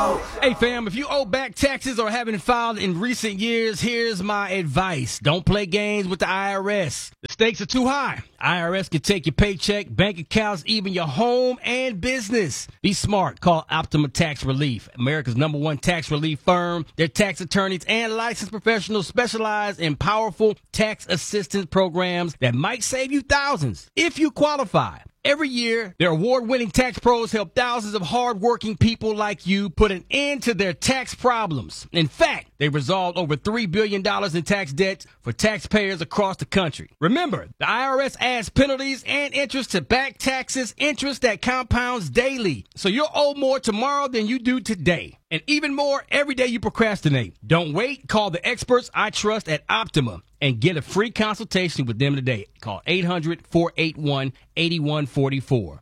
Hey fam, if you owe back taxes or haven't filed in recent years, here's my advice. Don't play games with the IRS. The stakes are too high. IRS can take your paycheck, bank accounts, even your home and business. Be smart. Call Optima Tax Relief, America's #1 tax relief firm. Their tax attorneys and licensed professionals specialize in powerful tax assistance programs that might save you thousands if you qualify. Every year, their award-winning tax pros help thousands of hard-working people like you put an end to their tax problems. In fact, they resolved over $3 billion in tax debts for taxpayers across the country. Remember, the IRS adds penalties and interest to back taxes, interest that compounds daily. So you'll owe more tomorrow than you do today. And even more every day you procrastinate. Don't wait. Call the experts I trust at Optima and get a free consultation with them today. Call 800-481-8144.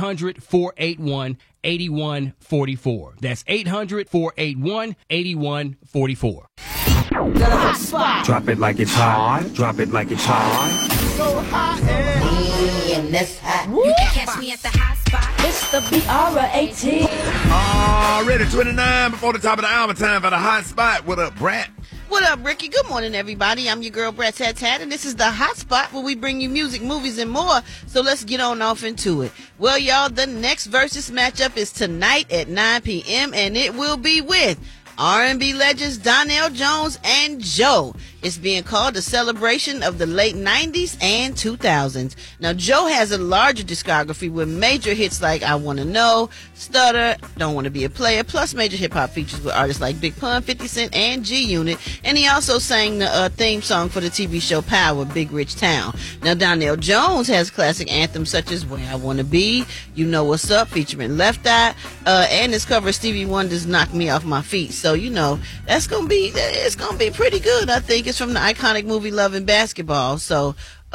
800-481-8144. That's 800-481-8144. Drop it like it's hot. Drop it like it's hot. So hot and that's hot. You can catch me at the hot spot. It's the BR18. Already 29 before the top of the hour. Time for the hot spot. What up, Brat? What up, Ricky? Good morning, everybody. I'm your girl, Brat Tat Tat, and this is the Hot Spot where we bring you music, movies, and more. So let's get on off into it. Well, y'all, the next versus matchup is tonight at 9 p.m., and it will be with R&B legends Donell Jones and Joe. It's being called a celebration of the late 90s and 2000s. Now, Joe has a larger discography with major hits like I Wanna Know, Stutter, Don't Wanna Be a Player, plus major hip-hop features with artists like Big Pun, 50 Cent, and G-Unit. And he also sang the theme song for the TV show Power, Big Rich Town. Now, Donell Jones has classic anthems such as Where I Wanna Be, You Know What's Up, featuring Left Eye, and his cover of Stevie Wonder's Knock Me Off My Feet. So, you know, it's gonna be pretty good. I think it's from the iconic movie Love and Basketball. So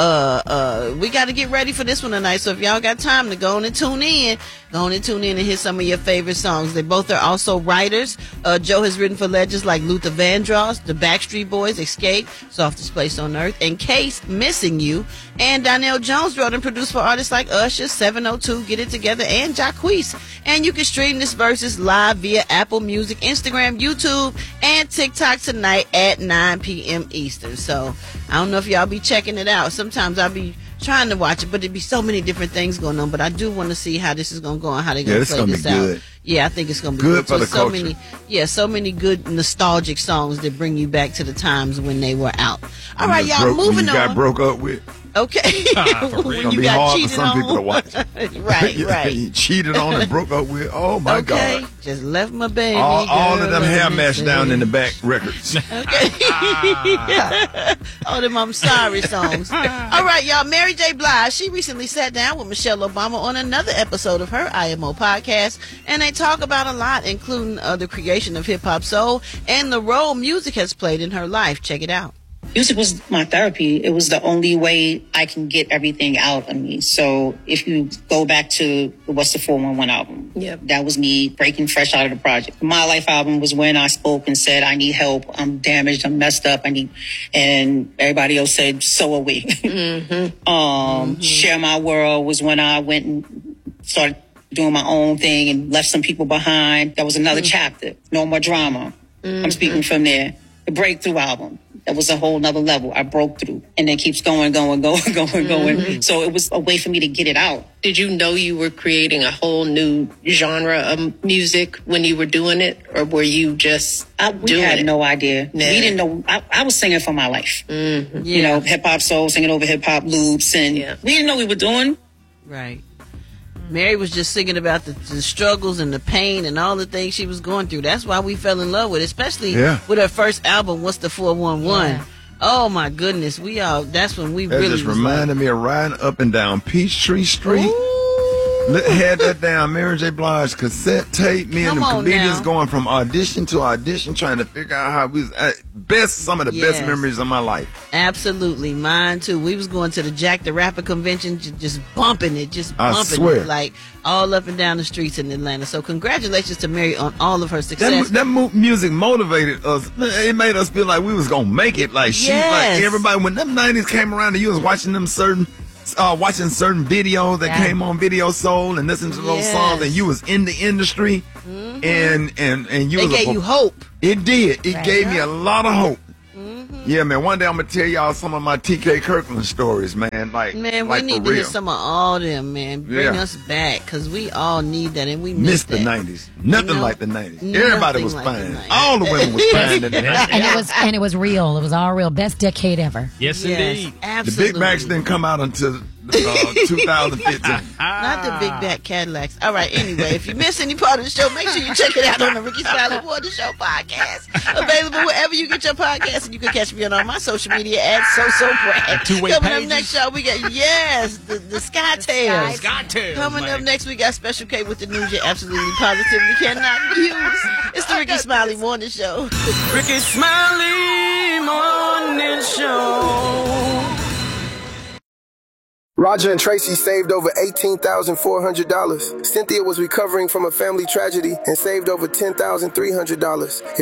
we got to get ready for this one tonight. So if y'all got time to go on and tune in and hear some of your favorite songs. They both are also writers. Joe has written for legends like Luther Vandross, the Backstreet Boys, Escape, Softest Place on Earth, and Case, Missing You. And Donell Jones wrote and produced for artists like Usher, 702, Get It Together, and Jacquees. And you can stream this versus live via Apple Music, Instagram, YouTube, and TikTok tonight at 9 p.m. Eastern. So I don't know if y'all be checking it out. Sometimes I'll be trying to watch it, but there'd be so many different things going on. But I do want to see how this is going to go and how they're going to play this out. Good. Yeah, I think it's going to be good for the culture. So many good nostalgic songs that bring you back to the times when they were out. All right, y'all, moving on. Got broke up with. Okay. When you got cheated on. People to watch. right. You cheated on and broke up with. Oh my God. Just left my baby. All of them hair mashed down in the back records. Okay. All them I'm sorry songs. All right, y'all. Mary J. Blige, she recently sat down with Michelle Obama on another episode of her IMO podcast, and they talk about a lot, including the creation of hip hop soul and the role music has played in her life. Check it out. Music was my therapy. It was the only way I can get everything out of me. So if you go back to the What's the 411 album, that was me breaking fresh out of the project. My Life album was when I spoke and said, I need help. I'm damaged. I'm messed up. And everybody else said, so are we. Share My World was when I went and started doing my own thing and left some people behind. That was another chapter. No More Drama. I'm speaking from there. The Breakthrough album. That was a whole nother level. I broke through, and then keeps going. So it was a way for me to get it out. Did you know you were creating a whole new genre of music when you were doing it, or were you just doing it? We had no idea. We didn't know. I was singing for my life. You know, hip hop soul, singing over hip hop loops, and we didn't know we were doing. Right. Mary was just singing about the struggles and the pain and all the things she was going through. That's why we fell in love with it, especially with her first album, What's the 411? Oh my goodness, that's when we really just reminded me of riding up and down Peachtree Street. Had that down, Mary J. Blige cassette tape. Me and the comedians going from audition to audition, trying to figure out how we was some of the best memories of my life. Absolutely, mine too. We was going to the Jack the Rapper convention, just bumping it, it, like all up and down the streets in Atlanta. So congratulations to Mary on all of her success. That music motivated us. It made us feel like we was gonna make it. Like she, like everybody. When them 90s came around and you was watching them certain watching certain videos that came on Video Soul and listening to those songs, and you was in the industry, and you It gave you hope. It did. It gave me a lot of hope. Yeah, man. One day I'm gonna tell y'all some of my TK Kirkland stories, man. Like, man, like we need for to real. hear some of all them, man. Bring us back, because we all need that, and we missed the that. 90s. Nothing like the 90s. Nothing Everybody was like fine. the 90s. All the women was fine in the 90s. And it was real. It was all real. Best decade ever. Yes, indeed. Absolutely. The Big Macs didn't come out until 2015. Not the Big Back Cadillacs. All right, anyway, if you miss any part of the show, make sure you check it out on the Ricky Smiley Morning Show podcast. Available wherever you get your podcast, and you can catch me on all my social media at SoSoBrad. Two-way Coming pages. up next, y'all, we got, the Sky Tales. Skytails, Coming up man. next, we got Special K with the news you absolutely positively cannot use. It's the Ricky Smiley Morning Show. Ricky Smiley Morning Show. Roger and Tracy saved over $18,400. Cynthia was recovering from a family tragedy and saved over $10,300. If